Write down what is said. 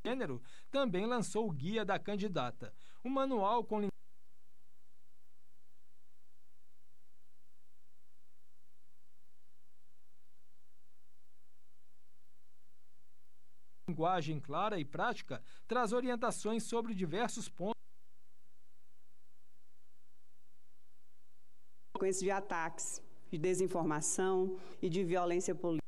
Gênero também lançou o Guia da Candidata, um manual com linguagem clara e prática, traz orientações sobre diversos pontos de ataques, de desinformação e de violência política.